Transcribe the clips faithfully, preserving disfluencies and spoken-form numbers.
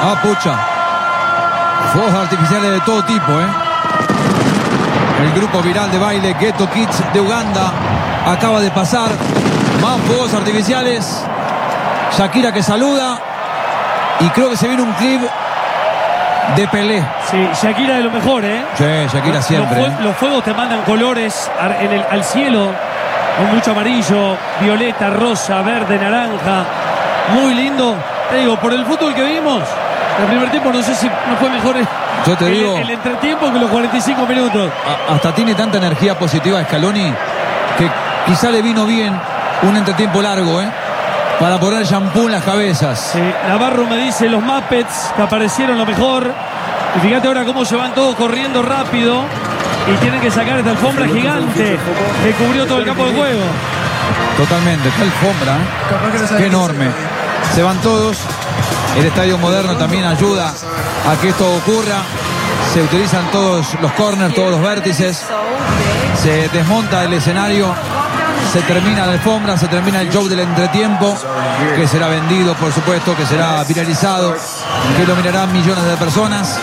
Ah, pucha. Fuegos artificiales de todo tipo, ¿eh? El grupo viral de baile Ghetto Kids de Uganda acaba de pasar. Más fuegos artificiales. Shakira que saluda. Y creo que se viene un clip de Pelé. Sí, Shakira de lo mejor, ¿eh? Sí, Shakira siempre. Los, fue, los fuegos te mandan colores en el, al cielo. Con mucho amarillo, violeta, rosa, verde, naranja. Muy lindo. Te digo, por el fútbol que vimos, el primer tiempo no sé si no fue mejor el, Yo te el, digo, el entretiempo que los cuarenta y cinco minutos. A, hasta tiene tanta energía positiva Scaloni que quizá le vino bien un entretiempo largo, ¿eh? Para poner shampoo en las cabezas. Sí, Navarro me dice los Muppets que aparecieron lo mejor. Y fíjate ahora cómo se van todos corriendo rápido. Y tienen que sacar esta alfombra gigante que cubrió todo el campo de juego. Totalmente, esta alfombra, ¿eh? Qué enorme. Se van todos. El estadio moderno también ayuda a que esto ocurra. Se utilizan todos los corners, todos los vértices. Se desmonta el escenario. Se termina la alfombra, se termina el show del entretiempo, que será vendido, por supuesto, que será viralizado, que lo mirarán millones de personas.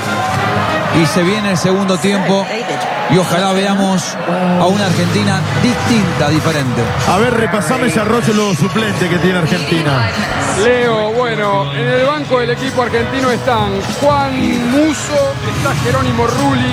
Y se viene el segundo tiempo y ojalá veamos a una Argentina distinta, diferente. A ver, repasame ese arroyo los suplentes que tiene Argentina. Leo, bueno, en el banco del equipo argentino están Juan Musso, está Jerónimo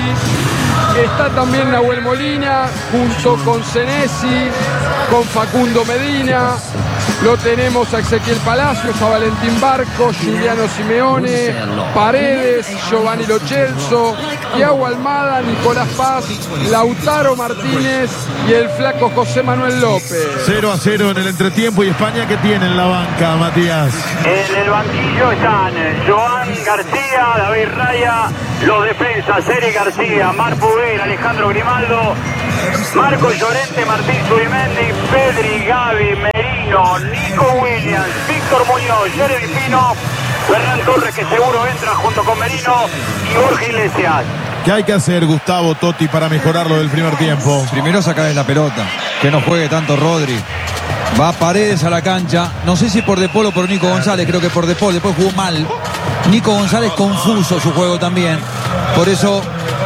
Rulli, está también Nahuel Molina, junto con Senesi, con Facundo Medina. Lo tenemos a Ezequiel Palacios, a Valentín Barco, Giuliano Simeone, Paredes, Giovanni Lo Celso, Thiago Almada, Nicolás Paz, Lautaro Martínez y el flaco José Manuel López. cero a cero en el entretiempo. ¿Y España qué tiene en la banca, Matías? En el banquillo están Joan García, David Raya, los defensas, Eric García, Marc Puguer, Alejandro Grimaldo, Marco Llorente, Martín Zubimendi, Pedri, Gavi, Merino, Nico Williams, Víctor Muñoz, Jeremy Pino, Fernán Torres, que seguro entra junto con Merino, y Jorge Iglesias. ¿Qué hay que hacer, Gustavo Totti, para mejorarlo del primer tiempo? Primero sacarle la pelota, que no juegue tanto Rodri. Va Paredes a la cancha, no sé si por De Paul o por Nico González, creo que por De Paul, después jugó mal. Nico González confuso su juego también, por eso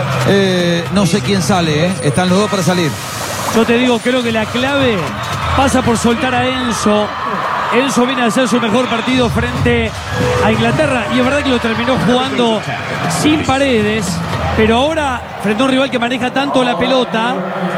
eh, no sé quién sale, ¿eh? Están los dos para salir. Yo te digo, creo que la clave pasa por soltar a Enzo. Enzo viene a hacer su mejor partido frente a Inglaterra y es verdad que lo terminó jugando sin Paredes, pero ahora frente a un rival que maneja tanto la pelota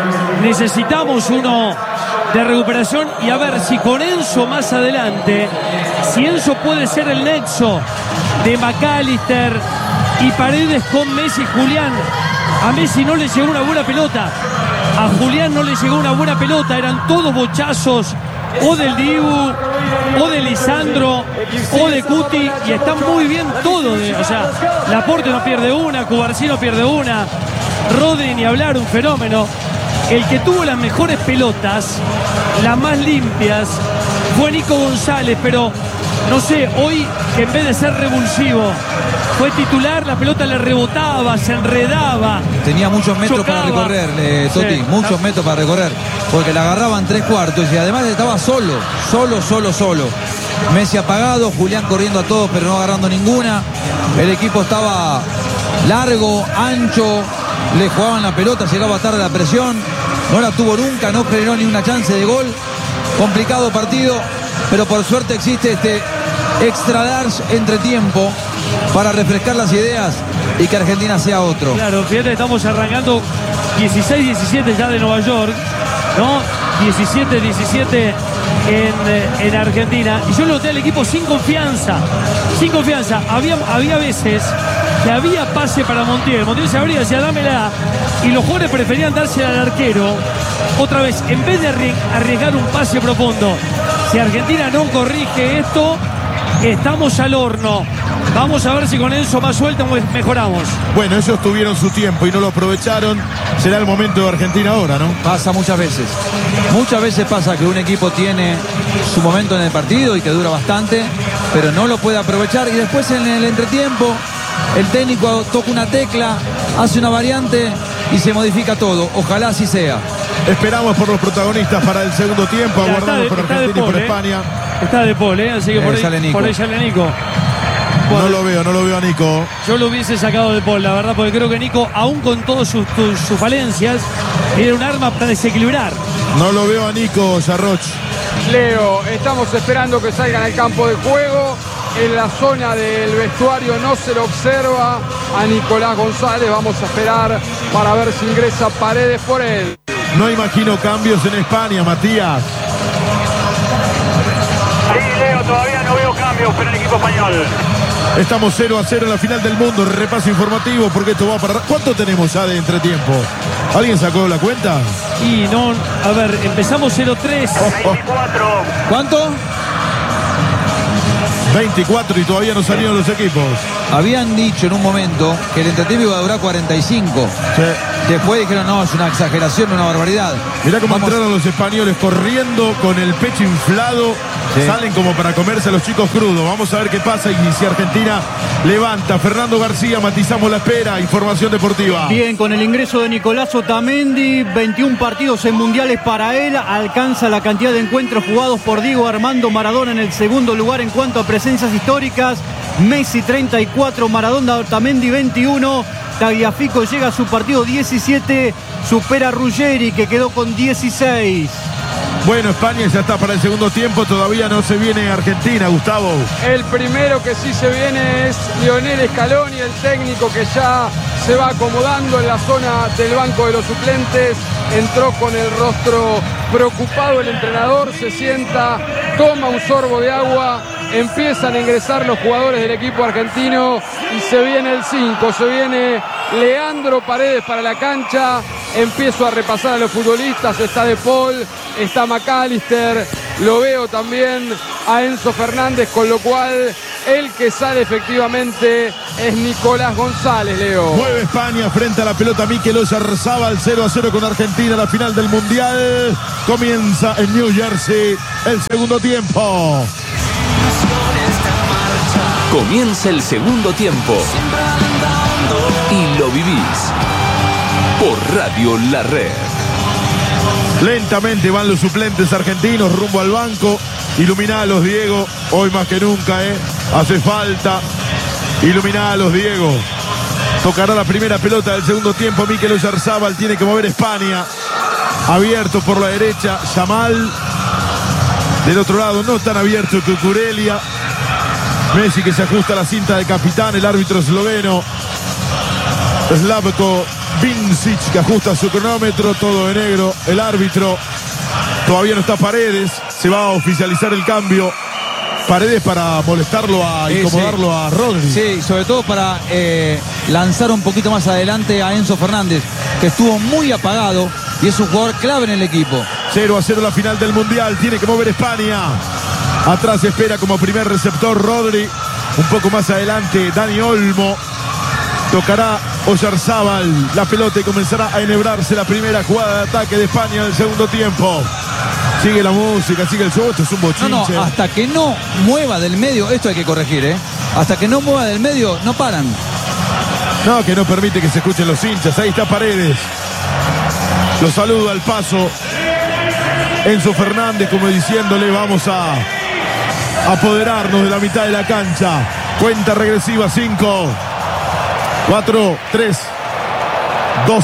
necesitamos uno de recuperación y a ver si con Enzo más adelante, si Enzo puede ser el nexo de McAllister y Paredes con Messi y Julián. A Messi no le llegó una buena pelota, a Julián no le llegó una buena pelota, eran todos bochazos o del Dibu, o de Lisandro, o de Cuti, y está muy bien todo. De, o sea, Laporte no pierde una, Cubarsí no pierde una, Rodri ni hablar, un fenómeno. El que tuvo las mejores pelotas, las más limpias, fue Nico González, pero no sé, hoy que en vez de ser revulsivo, fue titular, la pelota le rebotaba, se enredaba. Tenía muchos metros chocaba. para recorrer, eh, Totti, sí, muchos metros para recorrer, porque la agarraban tres cuartos y además estaba solo, solo, solo, solo. Messi apagado, Julián corriendo a todos pero no agarrando ninguna. El equipo estaba largo, ancho, le jugaban la pelota, llegaba tarde la presión, no la tuvo nunca, no generó ni una chance de gol. Complicado partido, pero por suerte existe este extra large entretiempo para refrescar las ideas y que Argentina sea otro. Claro, fíjate, estamos arrancando dieciséis diecisiete ya de Nueva York, ¿no? diecisiete diecisiete en, en Argentina. Y yo lo noté al equipo sin confianza, sin confianza. Había, había veces que había pase para Montiel. Montiel se abría y decía, dámela. Y los jugadores preferían dársela al arquero. Otra vez, en vez de arriesgar un pase profundo, si Argentina no corrige esto, estamos al horno. Vamos a ver si con Enzo más suelta mejoramos. Bueno, ellos tuvieron su tiempo y no lo aprovecharon. Será el momento de Argentina ahora, ¿no? Pasa muchas veces. Muchas veces pasa que un equipo tiene su momento en el partido y que dura bastante, pero no lo puede aprovechar y después en el entretiempo el técnico toca una tecla, hace una variante y se modifica todo. Ojalá así sea. Esperamos por los protagonistas para el segundo tiempo. Ya, aguardamos de, por Argentina Paul, y por eh. España. Está de Paul, ¿eh? Así que eh, por, sale ahí, Nico. por ahí sale Nico. Bueno, no lo veo, no lo veo a Nico. Yo lo hubiese sacado de Paul, la verdad, porque creo que Nico, aún con todas sus, sus, sus falencias, era un arma para desequilibrar. No lo veo a Nico Yarroch. Leo, estamos esperando que salgan al campo de juego. En la zona del vestuario no se lo observa a Nicolás González. Vamos a esperar para ver si ingresa Paredes por él. No imagino cambios en España, Matías. Sí, Leo, todavía no veo cambios para el equipo español. Estamos cero a cero en la final del mundo. Repaso informativo porque esto va para... ¿Cuánto tenemos ya de entretiempo? ¿Alguien sacó la cuenta? Y no, a ver, empezamos cero tres. veinticuatro. ¿Cuánto? veinticuatro y todavía no salieron los equipos. Habían dicho en un momento que el entretiempo iba a durar cuarenta y cinco. Sí. Después dijeron, no, es una exageración, una barbaridad. Mirá cómo Vamos. entraron los españoles corriendo con el pecho inflado. Sí. Salen como para comerse a los chicos crudos. Vamos a ver qué pasa y si Argentina levanta. Fernando García, matizamos la espera. Información deportiva. Bien, con el ingreso de Nicolás Otamendi, veintiún partidos en mundiales para él. Alcanza la cantidad de encuentros jugados por Diego Armando Maradona en el segundo lugar en cuanto a presencias históricas. Messi treinta y cuatro, Maradona, Otamendi veintiuno. Tagliafico llega a su partido diecisiete, supera a Ruggeri que quedó con dieciséis. Bueno, España ya está para el segundo tiempo. Todavía no se viene Argentina, Gustavo. El primero que sí se viene es Lionel Scaloni, el técnico que ya se va acomodando en la zona del banco de los suplentes. Entró con el rostro preocupado el entrenador, se sienta, toma un sorbo de agua, empiezan a ingresar los jugadores del equipo argentino y se viene el cinco, se viene Leandro Paredes para la cancha. Empiezo a repasar a los futbolistas, está De Paul, está McAllister, lo veo también a Enzo Fernández, con lo cual el que sale efectivamente es Nicolás González, Leo. Mueve España frente a la pelota Mikel Oyarzabal, cero a cero con Argentina, la final del Mundial. Comienza en New Jersey el segundo tiempo. Comienza el segundo tiempo y lo vivís por Radio La Red. Lentamente van los suplentes argentinos rumbo al banco. Iluminalos, Diego, hoy más que nunca, ¿eh? Hace falta. Iluminalos, Diego. Tocará la primera pelota del segundo tiempo. Mikel Oyarzabal tiene que mover España. Abierto por la derecha, Yamal. Del otro lado no tan abierto Cucurelia. Messi que se ajusta a la cinta de capitán, el árbitro esloveno Slavko Vincic que ajusta su cronómetro, todo de negro. El árbitro, todavía no está Paredes, se va a oficializar el cambio. Paredes para molestarlo, a Sí, incomodarlo sí. a Rodri. Sí, sobre todo para eh, lanzar un poquito más adelante a Enzo Fernández, que estuvo muy apagado y es un jugador clave en el equipo. cero a cero la final del Mundial, tiene que mover España. Atrás espera como primer receptor Rodri. Un poco más adelante Dani Olmo. Tocará Oyarzabal la pelota y comenzará a enhebrarse la primera jugada de ataque de España en el segundo tiempo. Sigue la música, sigue el show. Esto es un bochinche. No, no, hasta que no mueva del medio, esto hay que corregir, ¿eh? Hasta que no mueva del medio, no paran. No, que no permite que se escuchen los hinchas. Ahí está Paredes. Lo saluda al paso Enzo Fernández, como diciéndole, vamos a apoderarnos de la mitad de la cancha. Cuenta regresiva, cinco, cuatro, tres, dos,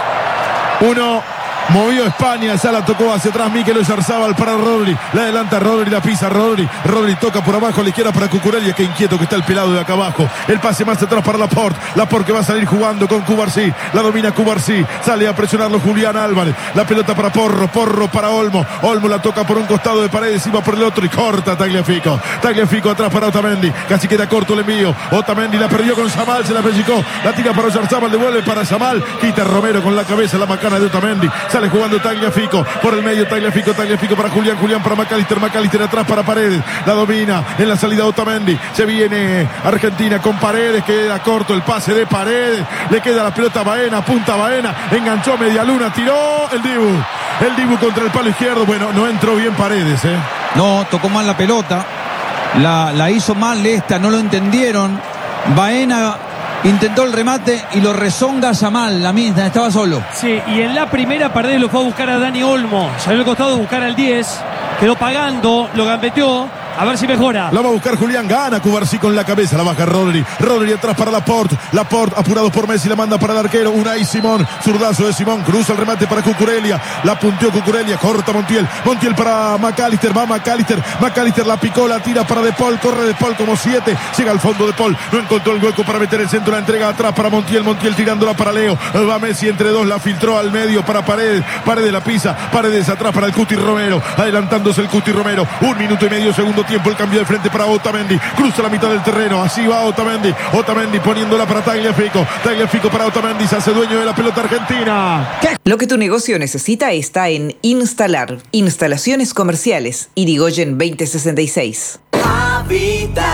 uno. Movió España, ya la tocó hacia atrás Mikel Oyarzabal para Rodri. La adelanta Rodri, la pisa Rodri. Rodri toca por abajo a la izquierda para Cucurella. Qué inquieto que está el pelado de acá abajo. El pase más atrás para Laporte. Laporte que va a salir jugando con Cubarsí. La domina Cubarsí. Sale a presionarlo Julián Álvarez. La pelota para Porro. Porro para Olmo. Olmo la toca por un costado de Paredes y va por el otro y corta Tagliafico. Tagliafico atrás para Otamendi. Casi queda corto el envío. Otamendi la perdió con Yamal. Se la pellizcó. La tira para Oyarzabal. Devuelve para Yamal. Quita Romero con la cabeza la macana de Otamendi. Sale jugando Tagliafico, por el medio Tagliafico, Tagliafico para Julián, Julián para McAllister, McAllister atrás para Paredes, la domina en la salida Otamendi, se viene Argentina con Paredes, queda corto el pase de Paredes, le queda la pelota a Baena, punta Baena, enganchó media luna, tiró el Dibu, el Dibu contra el palo izquierdo, bueno, no entró bien Paredes, ¿eh? No, tocó mal la pelota, la, la hizo mal esta, no lo entendieron. Baena intentó el remate y lo rezonga Yamal, la misma, estaba solo. Sí, y en la primera Paredes lo fue a buscar a Dani Olmo. Salió al costado a buscar al diez, quedó pagando, lo gambeteó A ver si mejora. La va a buscar Julián, gana Cubarsí con la cabeza, la baja Rodri. Rodri atrás para Laporte. Laporte apurado por Messi, la manda para el arquero. Unai Simón, zurdazo de Simón, cruza el remate para Cucurella. La punteó Cucurella, corta Montiel. Montiel para McAllister, va McAllister. McAllister la picó, la tira para De Paul, corre De Paul como siete. Llega al fondo De Paul, no encontró el hueco para meter el centro, la entrega atrás para Montiel. Montiel tirándola para Leo. Va Messi entre dos, la filtró al medio para Paredes. Paredes la pisa, Paredes atrás para el Cuti Romero. Adelantándose el Cuti Romero. Un minuto y medio, segundo tiempo. El cambio de frente para Otamendi. Cruza la mitad del terreno. Así va Otamendi. Otamendi poniéndola para Tagliafico. Tagliafico para Otamendi. Se hace dueño de la pelota argentina. Lo que tu negocio necesita está en Instalar. Instalaciones comerciales. Irigoyen veinte sesenta y seis. Habitat.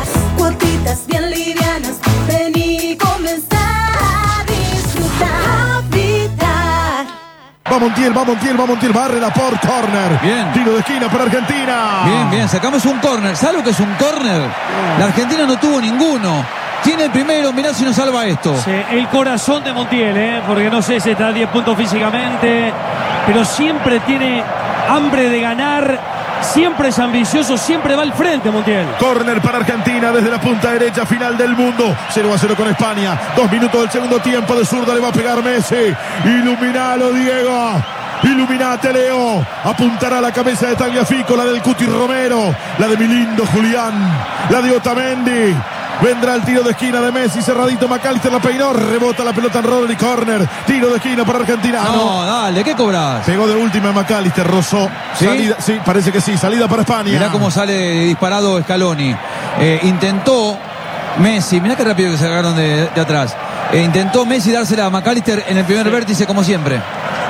Cuotitas bien livianas. Vení y comenzar a disfrutar. Habitat. Va Montiel, va Montiel, va Montiel. Barre la por corner. Bien. Tiro de esquina para Argentina. Bien, bien. Sacamos un córner. ¿Sabes lo que es un córner? La Argentina no tuvo ninguno. Tiene el primero, mirá si nos salva esto. Sí, el corazón de Montiel, ¿eh? Porque no sé si está a diez puntos físicamente, pero siempre tiene hambre de ganar, siempre es ambicioso, siempre va al frente Montiel. Corner para Argentina desde la punta derecha, final del mundo. cero a cero con España. Dos minutos del segundo tiempo, de zurda le va a pegar Messi. Iluminalo, Diego. Iluminate, Leo. Apuntará la cabeza de Tagliafico, la del Cuti Romero, la de mi lindo Julián, la de Otamendi. Vendrá el tiro de esquina de Messi, cerradito McAllister, la peinó, rebota la pelota en Rodri, corner, tiro de esquina para Argentina. No, dale, ¿qué cobras? Pegó de última McAllister, rozó. ¿Sí? Salida, sí, parece que sí, salida para España. Mirá cómo sale disparado Scaloni. Eh, intentó Messi, mirá qué rápido que se agarraron de, de atrás. Eh, intentó Messi dársela a McAllister en el primer sí. vértice, como siempre.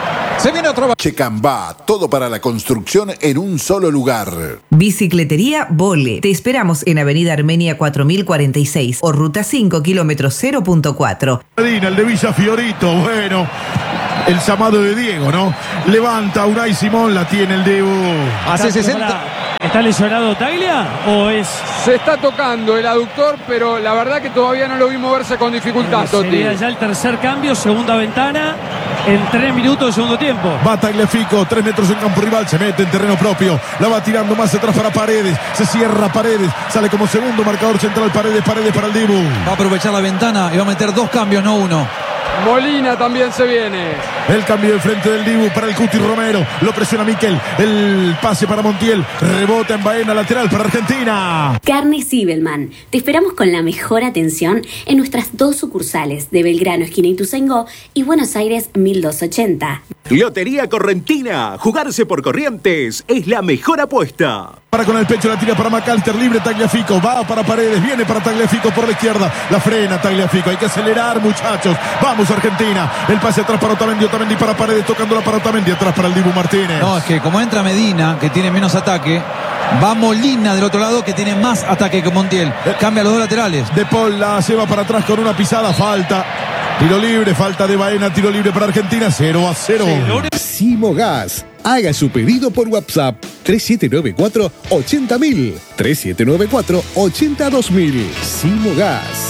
Se viene otro. Checambá, todo para la construcción en un solo lugar. Bicicletería Vole. Te esperamos en Avenida Armenia cuatro mil cuarenta y seis o Ruta cinco, kilómetro cero punto cuatro. El de Villa Fiorito, bueno. El llamado de Diego, ¿no? Levanta Unai Simón, la tiene el Diego. Hace sesenta. ¿Está lesionado Taglia o es...? Se está tocando el aductor, pero la verdad que todavía no lo vi moverse con dificultad, Totti. Sería ya el tercer cambio, segunda ventana, en tres minutos de segundo tiempo. Va Tagliafico, tres metros en campo rival, se mete en terreno propio, la va tirando más atrás para Paredes, se cierra Paredes, sale como segundo marcador central Paredes, Paredes para el Dibu. Va a aprovechar la ventana y va a meter dos cambios, no uno. Molina también se viene. El cambio de frente del Dibu para el Cuti Romero. Lo presiona Miquel. El pase para Montiel. Rebota en Baena, lateral para Argentina. Carne Sibelman. Te esperamos con la mejor atención en nuestras dos sucursales de Belgrano, esquina Ituzaingó, y Buenos Aires mil doscientos ochenta. Lotería Correntina. Jugarse por Corrientes es la mejor apuesta. Para con el pecho, la tira para McAllister, libre Tagliafico, va para Paredes, viene para Tagliafico por la izquierda, la frena Tagliafico, hay que acelerar, muchachos, vamos Argentina, el pase atrás para Otamendi, Otamendi para Paredes, tocándola para Otamendi, atrás para el Dibu Martínez. No, es que como entra Medina, que tiene menos ataque, va Molina del otro lado, que tiene más ataque que Montiel, cambia los dos laterales. De Paul la lleva para atrás con una pisada, falta. Tiro libre, falta de Baena, tiro libre para Argentina, cero a cero. Simogas. Haga su pedido por WhatsApp tres siete nueve cuatro, ochenta mil, tres siete nueve cuatro, ochenta dos mil. Simogas.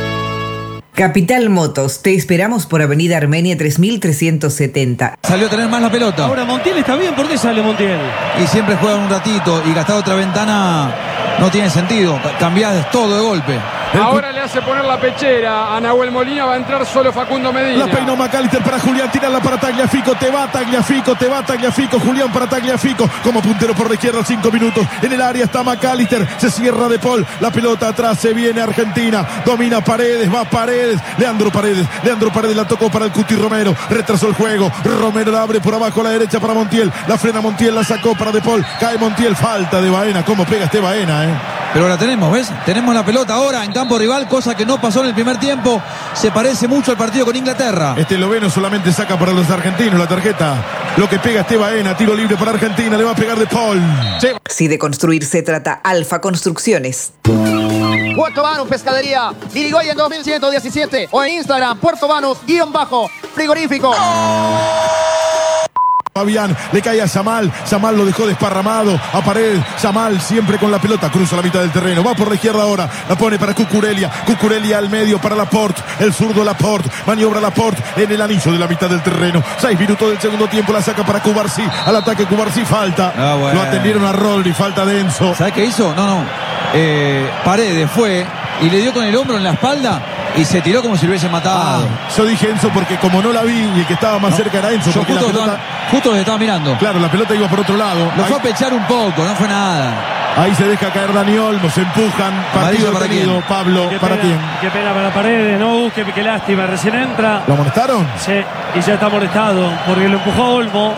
Capital Motos, te esperamos por Avenida Armenia tres mil trescientos setenta. Salió a tener más la pelota. Ahora Montiel está bien, ¿por qué sale Montiel? Y siempre juega un ratito y gastar otra ventana no tiene sentido. Cambiás todo de golpe. Ahora le hace poner la pechera a Nahuel Molina, va a entrar solo Facundo Medina. La peinó McAllister para Julián, tirarla para Tagliafico, te va Tagliafico, te va Tagliafico, Julián para Tagliafico, como puntero por la izquierda, cinco minutos, en el área está McAllister, se cierra De Paul, la pelota atrás, se viene Argentina, domina Paredes, va Paredes, Leandro Paredes, Leandro Paredes la tocó para el Cuti Romero, retrasó el juego, Romero la abre por abajo a la derecha para Montiel, la frena Montiel, la sacó para De Paul, cae Montiel, falta de Baena, cómo pega este Baena, eh. Pero la tenemos, ¿ves? Tenemos la pelota ahora en campo rival, cosa que no pasó en el primer tiempo. Se parece mucho al partido con Inglaterra. Este esloveno solamente saca para los argentinos la tarjeta. Lo que pega este Baena, tiro libre para Argentina, le va a pegar De Paul. Sí. Si de construir se trata, Alfa Construcciones. Puerto Banus Pescadería, Irigoyen dos mil ciento diecisiete o en Instagram, Puerto Banus, guión bajo, frigorífico. Fabián, le cae a Yamal, Yamal lo dejó desparramado, a Paredes, Yamal siempre con la pelota, cruza la mitad del terreno, va por la izquierda ahora, la pone para Cucurella, Cucurella al medio para Laporte, el zurdo Laporte, maniobra Laporte en el anillo de la mitad del terreno, seis minutos del segundo tiempo, la saca para Cubarsí, al ataque Cubarsí, falta, ah, bueno. Lo atendieron a Rodri, falta de Enzo. ¿Sabes qué hizo? No, no, eh, Paredes fue y le dio con el hombro en la espalda y se tiró como si lo hubiese matado. Ah, yo dije Enzo porque como no la vi y el que estaba más no, cerca era Enzo. Yo porque justo, la pelota, estaba, justo los estaba mirando. Claro, la pelota iba por otro lado. Lo ahí, fue a pechar un poco, no fue nada. Ahí se deja caer Dani Olmo, se empujan. Partido para tenido, quién? Pablo, qué ¿para pena, quién? Qué pena para Paredes, no busque, qué lástima, recién entra. ¿Lo amonestaron? Sí, y ya está amonestado porque lo empujó a Olmo.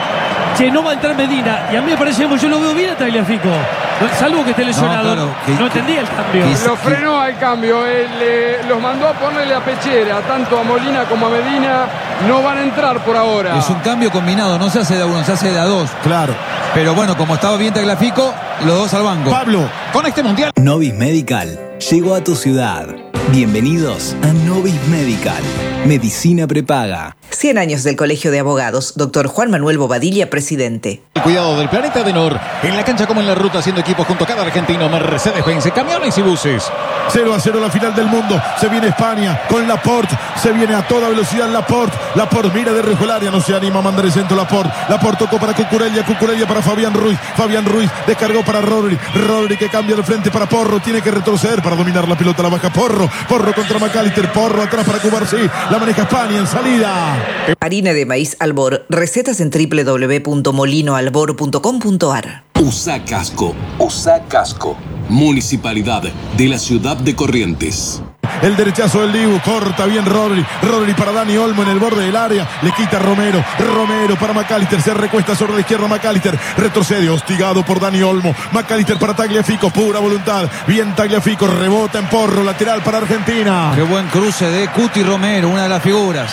Che, no va a entrar Medina. Y a mí me parece que yo lo veo bien a Tagliafico. Salvo que esté lesionado. No, claro, que, no entendía el cambio. Lo frenó al cambio. Él eh, los mandó a ponerle a pechera. Tanto a Molina como a Medina no van a entrar por ahora. Es un cambio combinado. No se hace de a uno, se hace de a dos. Claro. Pero bueno, como estaba bien Tagliafico, los dos al banco. Pablo, con este mundial. Novis Medical llegó a tu ciudad. Bienvenidos a Novis Medical. Medicina prepaga. cien años del Colegio de Abogados. Doctor Juan Manuel Bobadilla, presidente. El cuidado del planeta Adenor. En la cancha como en la ruta, haciendo equipo junto a cada argentino. Mercedes-Benz, camiones y buses. cero a cero la final del mundo. Se viene España con Laporte. Se viene a toda velocidad Laporte. Laporte mira de rejo el área. No se anima a mandar el centro Laporte. Laporte tocó para Cucurella. Cucurella para Fabián Ruiz. Fabián Ruiz descargó para Rodri. Rodri que cambia de frente para Porro. Tiene que retroceder para dominar la pelota. La baja Porro. Porro contra McAllister. Porro atrás para Cubarsí. La maneja España en salida. Harina de maíz Albor. Recetas en doble u doble u doble u punto molino albor punto com punto ar. Usa casco. Usa casco. Municipalidad de la ciudad de Corrientes. El derechazo del Dibu, corta bien Rodri. Rodri para Dani Olmo en el borde del área. Le quita Romero. Romero para McAllister. Se recuesta sobre la izquierda McAllister. Retrocede, hostigado por Dani Olmo. McAllister para Tagliafico, pura voluntad. Bien Tagliafico, rebota en Porro. Lateral para Argentina. Qué buen cruce de Cuti Romero, una de las figuras.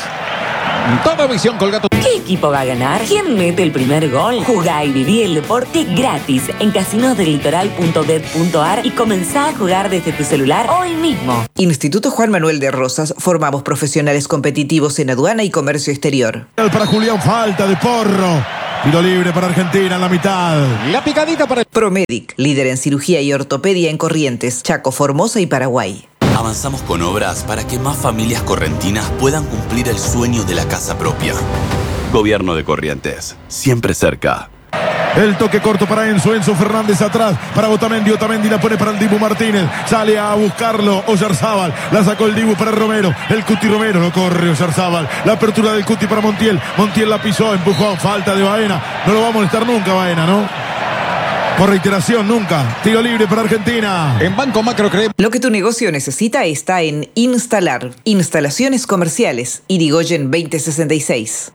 Toda visión Colgato. ¿Qué equipo va a ganar? ¿Quién mete el primer gol? Jugá y viví el deporte gratis en casinos del litoral punto bet punto ar y comenzá a jugar desde tu celular hoy mismo. Instituto Juan Manuel de Rosas. Formamos profesionales competitivos en aduana y comercio exterior. Para Julián, falta de Porro. Tiro libre para Argentina en la mitad. La picadita para el Promedic, líder en cirugía y ortopedia en Corrientes, Chaco, Formosa y Paraguay. Avanzamos con obras para que más familias correntinas puedan cumplir el sueño de la casa propia. Gobierno de Corrientes, siempre cerca. El toque corto para Enzo, Enzo Fernández atrás, para Otamendi, Otamendi la pone para el Dibu Martínez, sale a buscarlo Oyarzábal, la sacó el Dibu para Romero, el Cuti Romero, no corre Oyarzábal, la apertura del Cuti para Montiel, Montiel la pisó, empujó, falta de Baena, no lo va a molestar nunca Baena, ¿no? Por reiteración, nunca. Tiro libre para Argentina. En Banco Macro creemos. Lo que tu negocio necesita está en Instalar. Instalaciones comerciales. Irigoyen veinte sesenta y seis.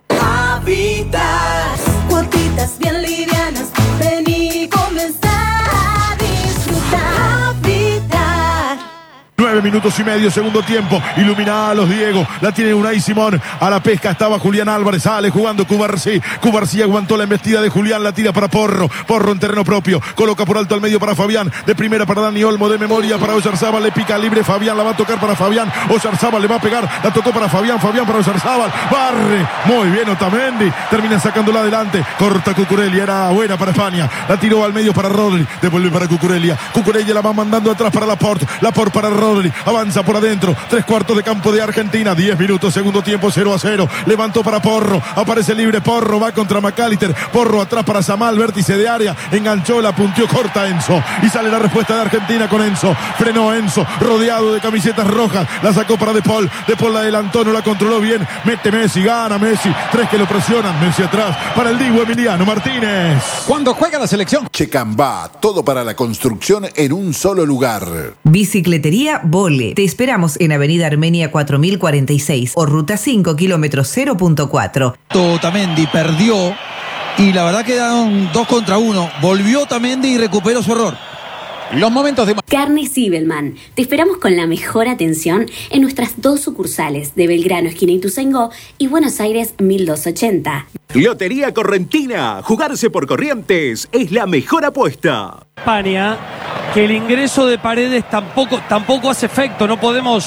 Habitas, cuotitas bien livianas. Vení, comenzá a disfrutar. Habitat. Nueve minutos y medio, segundo tiempo. Iluminada a los Diego. La tiene Unai Simón. A la pesca estaba Julián Álvarez. Sale jugando Cubarsí. Cubarsí aguantó la embestida de Julián. La tira para Porro. Porro en terreno propio. Coloca por alto al medio para Fabián. De primera para Dani Olmo. De memoria para Oyarzábal. Le pica libre. Fabián la va a tocar para Fabián. Oyarzábal le va a pegar. La tocó para Fabián. Fabián para Oyarzábal. Barre. Muy bien Otamendi. Termina sacándola adelante. Corta Cucurella. Era buena para España. La tiró al medio para Rodri. Devuelve para Cucurella. Cucurella la va mandando atrás para Laporte. Laporte para Rodri. Avanza por adentro. Tres cuartos de campo de Argentina. Diez minutos, segundo tiempo, cero a cero. Levantó para Porro. Aparece libre Porro. Va contra McAllister. Porro atrás para Yamal. Vértice de área. Enganchó, la punteó corta Enzo. Y sale la respuesta de Argentina con Enzo. Frenó Enzo. Rodeado de camisetas rojas. La sacó para De Paul. De Paul la adelantó. No la controló bien. Mete Messi. Gana Messi. Tres que lo presionan. Messi atrás. Para el Dibu Emiliano Martínez. Cuando juega la selección. Checambá. Todo para la construcción en un solo lugar. Bicicletería Vole. Te esperamos en Avenida Armenia cuatro mil cuarenta y seis o Ruta cinco, kilómetro cero punto cuatro. Otamendi perdió y la verdad quedaron dos contra uno. Volvió Otamendi y recuperó su error. Los momentos de... Carnes Zibelman. Te esperamos con la mejor atención en nuestras dos sucursales de Belgrano, esquina Ituzaingó, y Buenos Aires mil doscientos ochenta. Lotería Correntina. Jugarse por Corrientes es la mejor apuesta. España, que el ingreso de Paredes tampoco, tampoco hace efecto. No podemos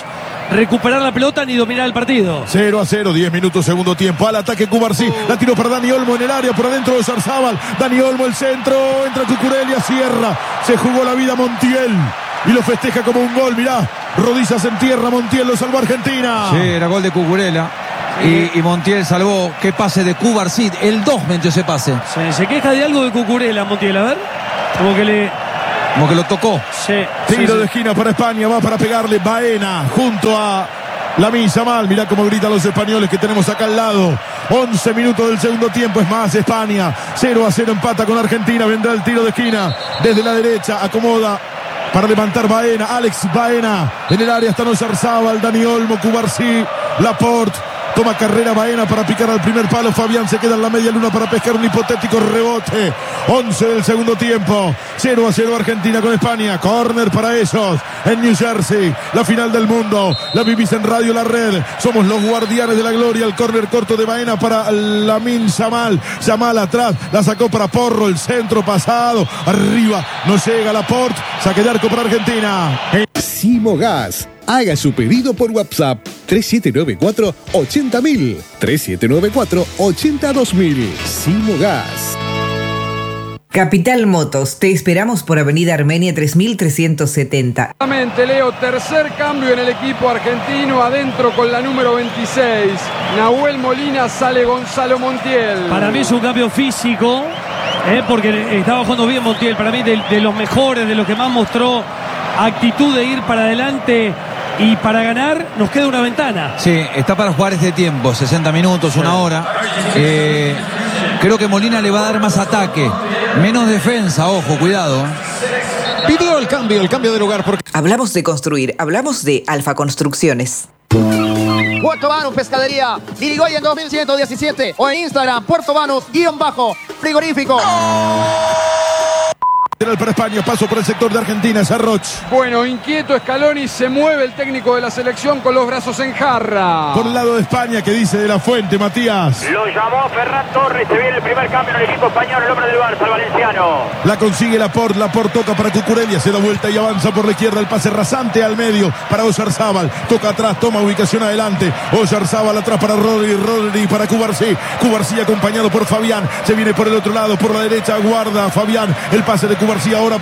recuperar la pelota ni dominar el partido. cero a cero, diez minutos, segundo tiempo. Al ataque Cubarsí. La tiró para Dani Olmo en el área, por adentro de Zarzábal. Dani Olmo, el centro. Entra Cucurella, cierra. Se jugó la vida Montiel. Y lo festeja como un gol, mirá. Rodillas en tierra, Montiel lo salvó Argentina. Sí, era gol de Cucurella. Y, y Montiel salvó. Qué pase de Cubarsí. El dos metió ese pase. Sí, se queja de algo de Cucurella, Montiel. A ver. Como que le... Como que lo tocó. Sí. Tiro sí, sí. de esquina para España. Va para pegarle Baena junto a Lamine Yamal. Mirá cómo gritan los españoles que tenemos acá al lado. once minutos del segundo tiempo. Es más, España cero a cero empata con Argentina. Vendrá el tiro de esquina desde la derecha. Acomoda para levantar Baena. Alex Baena. En el área está Oyarzábal, Dani Olmo, Cubarsí, Laporte. Toma carrera Baena para picar al primer palo. Fabián se queda en la media luna para pescar un hipotético rebote. once del segundo tiempo. cero a cero Argentina con España. Corner para ellos en New Jersey. La final del mundo. La vivís en Radio La Red. Somos los guardianes de la gloria. El corner corto de Baena para Lamine Yamal. Yamal atrás. La sacó para Porro. El centro pasado. Arriba. No llega Laporte. Saque de arco para Argentina. Simogas. Haga su pedido por WhatsApp tres siete nueve cuatro, ochenta mil. tres siete nueve cuatro, ochenta dos mil. Simogas. Capital Motos, te esperamos por Avenida Armenia tres mil trescientos setenta. Exactamente, Leo, tercer cambio en el equipo argentino, adentro con la número veintiséis. Nahuel Molina, sale Gonzalo Montiel. Para mí es un cambio físico, eh, porque estaba jugando bien Montiel. Para mí de, de los mejores, de los que más mostró actitud de ir para adelante y para ganar. Nos queda una ventana. Sí, está para jugar este tiempo, sesenta minutos, una hora. Eh, creo que Molina le va a dar más ataque, menos defensa, ojo, cuidado. Pidió el cambio, el cambio de lugar porque... Hablamos de construir, hablamos de Alfa Construcciones. Puerto Banús Pescadería, Irigoyen dos mil ciento diecisiete o en Instagram, Puerto Banús, guión bajo, frigorífico. Para España, paso por el sector de Argentina, Sarroch. Bueno, inquieto Scaloni, se mueve el técnico de la selección con los brazos en jarra. Por el lado de España, que dice De la Fuente, Matías. Lo llamó Ferran Torres, se viene el primer cambio en el equipo español, el hombre del Barça, el valenciano. La consigue Laporte, Laporte toca para Cucurella, se da vuelta y avanza por la izquierda, el pase rasante al medio para Oyarzábal, toca atrás, toma ubicación adelante, Oyarzábal atrás para Rodri, Rodri para Cubarsí, Cubarsí acompañado por Fabián, se viene por el otro lado, por la derecha, guarda Fabián, el pase de Cubarsí ahora